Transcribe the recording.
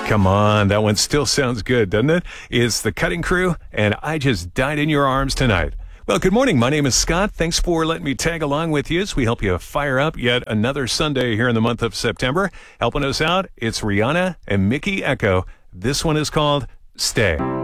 Come on, that one still sounds good, doesn't it? It's The Cutting Crew, and I Just Died in Your Arms Tonight. Well, good morning. My name is Scott. Thanks for letting me tag along with you as we help you fire up yet another Sunday here in the month of September. Helping us out, it's Rihanna and Mickey Echo. This one is called Stay.